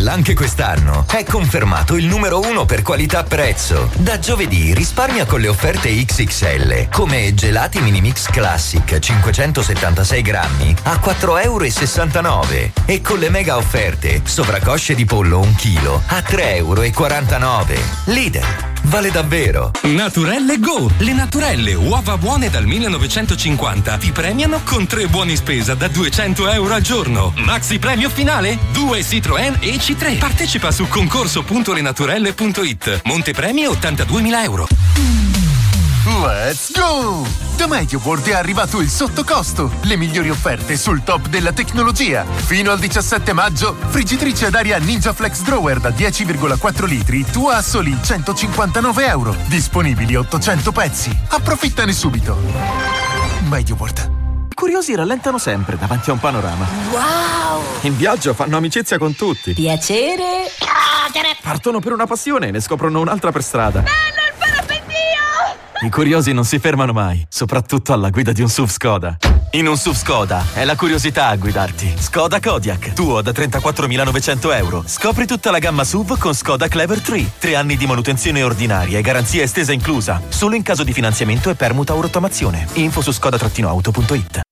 anche quest'anno è confermato il numero 1 per qualità-prezzo. Da giovedì risparmia con le offerte XXL, come gelati mini mix classic 576 grammi a 4,69 euro e con le mega offerte sovracosce di pollo 1 chilo a 3,49 euro. Lidl, vale davvero. Naturelle Go! Le Naturelle, uova buone dal 1950, ti premiano con 3 buoni spesa da 200 euro al giorno. Maxi premio finale? 2 Citroën EC3. Partecipa su concorso.lenaturelle.it. Montepremi 82.000 euro. Let's go! Da MediaWorld è arrivato il sottocosto. Le migliori offerte sul top della tecnologia. Fino al 17 maggio, friggitrice ad aria Ninja Flex Drawer da 10,4 litri, tua a soli 159 euro. Disponibili 800 pezzi. Approfittane subito. MediaWorld. I curiosi rallentano sempre davanti a un panorama. Wow! In viaggio fanno amicizia con tutti. Piacere. Partono per una passione e ne scoprono un'altra per strada. Bello il parapendio! I curiosi non si fermano mai, soprattutto alla guida di un SUV Skoda. In un SUV Skoda è la curiosità a guidarti. Skoda Kodiaq, tuo da 34.900 euro. Scopri tutta la gamma SUV con Skoda Clever 3. 3 anni di manutenzione ordinaria e garanzia estesa inclusa. Solo in caso di finanziamento e permuta o rottamazione. Info su skoda-auto.it.